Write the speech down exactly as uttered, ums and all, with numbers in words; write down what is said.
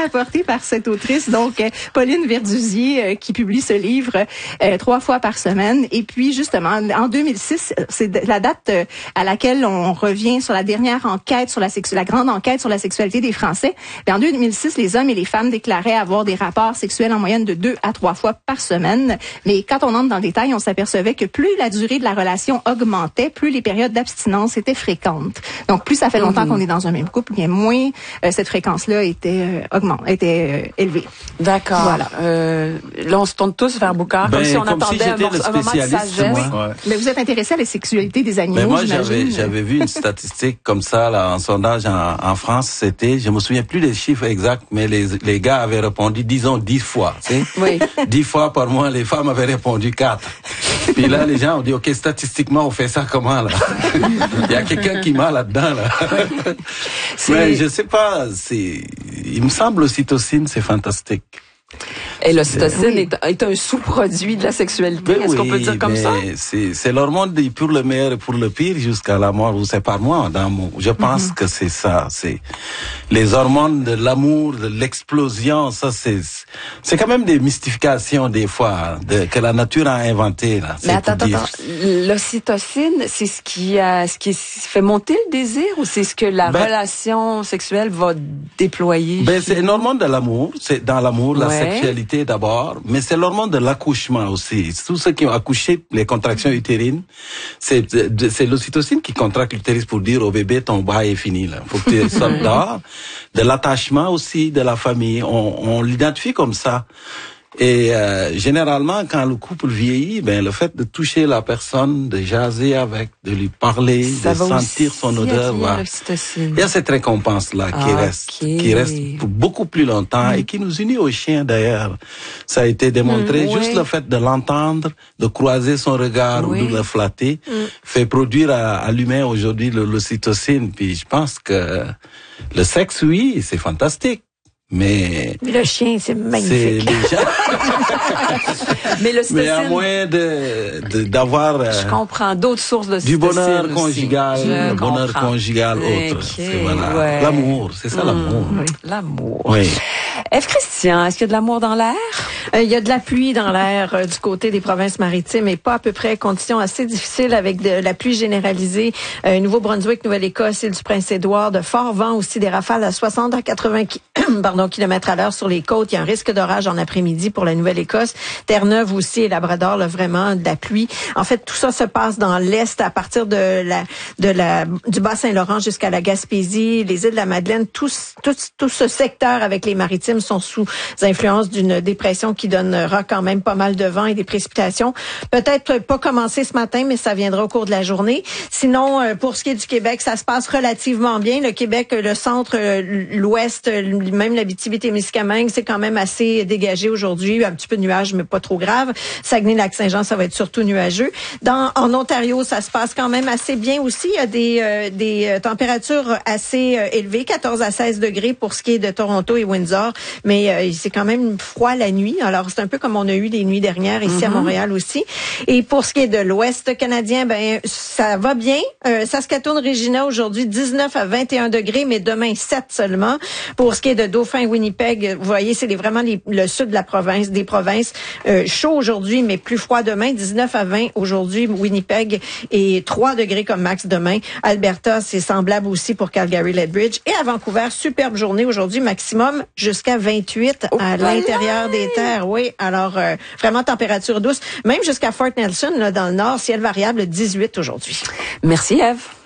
apporté par cette autrice, donc Pauline Verduzier, euh, qui publie ce livre euh, trois fois par semaine. Et puis, justement, en deux mille six, c'est la date euh, à laquelle on revient sur la dernière enquête sur la sexu- la grande enquête sur la sexualité des Français. Bien, en deux mille six, les hommes et les femmes déclaraient avoir des rapports sexuels en moyenne de deux à trois fois par semaine. Mais quand on entre dans le détail, on s'apercevait que plus la durée de la relation augmentait, plus les périodes d'abstinence étaient fréquentes. Donc, plus ça fait longtemps mmh. qu'on est dans un même couple, bien moins euh, cette fréquence-là était euh, augmente, était euh, élevée. D'accord. Voilà. Euh, là, on se tourne tous vers Boucard, ben, comme si on comme attendait si un, un moment de sagesse. Moi, ouais. Mais vous êtes intéressé à la sexualité des animaux, Mais moi, j'imagine. j'avais, j'avais vu une statistique comme ça, là, en sondage en, en France, c'était, je me souviens plus des chiffres exacts, mais les, les gars avaient répondu, disons, dix fois, tu sais. Oui. Dix fois par mois, les femmes avaient répondu quatre. Puis là, les gens ont dit, OK, statistiquement, on fait ça comment, là? Il y a quelqu'un qui m'a là-dedans, là. Mais je sais pas, c'est, il me semble, l'ocytocine, c'est fantastique. Et l'ocytocine oui. est, est un sous-produit de la sexualité, mais est-ce oui, qu'on peut dire comme ça? C'est, c'est l'hormone pour le meilleur et pour le pire jusqu'à la mort, ou c'est pas moi, dans mon, je pense mm-hmm. que c'est ça, c'est les hormones de l'amour, de l'explosion, ça c'est, c'est quand même des mystifications des fois, de, que la nature a inventé, là. Mais attends, attends, attends, l'ocytocine, c'est ce qui a, ce qui fait monter le désir ou c'est ce que la ben, relation sexuelle va déployer? Ben, c'est une hormone de l'amour, c'est dans l'amour, la ouais. sexualité d'abord, mais c'est l'hormone de l'accouchement aussi. Tous ceux qui ont accouché, les contractions utérines, c'est, c'est l'ocytocine qui contracte l'utérus pour dire au bébé, ton bail est fini, là. Faut que tu sortes dehors. De l'attachement aussi, de la famille. On, on l'identifie comme ça. Et euh, généralement, quand le couple vieillit, ben le fait de toucher la personne, de jaser avec, de lui parler, ça de sentir son odeur, voilà. Il y a cette récompense-là qui ah, reste, okay. qui reste pour beaucoup plus longtemps mmh. et qui nous unit aux chiens d'ailleurs. Ça a été démontré. Mmh, Juste oui. le fait de l'entendre, de croiser son regard oui. ou de le flatter, mmh. fait produire à, à l'humain aujourd'hui le, l'ocytocine. Puis je pense que le sexe, oui, c'est fantastique. Mais le chien, c'est magnifique. C'est mais le mais à moins de, de d'avoir euh, je comprends d'autres sources de du bonheur aussi. conjugal, le bonheur conjugal okay, autre. C'est, voilà. Ouais. L'amour, c'est ça mmh, l'amour. Oui. L'amour. Oui. Ève Christian, est-ce qu'il y a de l'amour dans l'air? Euh, il y a de la pluie dans l'air euh, du côté des provinces maritimes et pas à peu près. Conditions assez difficiles avec de la pluie généralisée. Euh, Nouveau-Brunswick, Nouvelle-Écosse, île du Prince-Édouard, de forts vents aussi, des rafales à soixante à quatre-vingts pardon, kilomètres à l'heure sur les côtes. Il y a un risque d'orage en après-midi pour la Nouvelle-Écosse. Terre-Neuve aussi et Labrador, là, vraiment de la pluie. En fait, tout ça se passe dans l'est à partir de la, de la, du Bas-Saint-Laurent jusqu'à la Gaspésie, les îles de la Madeleine. Tout, tout, tout ce secteur avec les maritimes sont sous influence d'une dépression qui donnera quand même pas mal de vent et des précipitations. Peut-être pas commencer ce matin, mais ça viendra au cours de la journée. Sinon, pour ce qui est du Québec, ça se passe relativement bien. Le Québec, le centre, l'ouest, même l'Abitibi-Témiscamingue, c'est quand même assez dégagé aujourd'hui. Un petit peu de nuages, mais pas trop grave. Saguenay-Lac-Saint-Jean, ça va être surtout nuageux. Dans, en Ontario, ça se passe quand même assez bien aussi. Il y a des, euh, des températures assez euh, élevées, quatorze à seize degrés pour ce qui est de Toronto et Windsor. Mais euh, c'est quand même froid la nuit. Alors, c'est un peu comme on a eu les nuits dernières ici mm-hmm. à Montréal aussi. Et pour ce qui est de l'Ouest canadien, ben ça va bien. Euh, Saskatoon-Regina aujourd'hui, dix-neuf à vingt et un degrés, mais demain sept seulement. Pour ce qui est de Dauphin-Winnipeg, vous voyez, c'est les, vraiment les, le sud de la province, des provinces. Euh, chaud aujourd'hui, mais plus froid demain. dix-neuf à vingt aujourd'hui, Winnipeg, et trois degrés comme max demain. Alberta, c'est semblable aussi pour Calgary-Lethbridge. Et à Vancouver, superbe journée aujourd'hui, maximum jusqu'à vingt-huit oh, à l'intérieur des terres. Oui, alors euh, vraiment température douce. Même jusqu'à Fort Nelson, là, dans le nord, ciel variable, dix-huit aujourd'hui. Merci, Ève.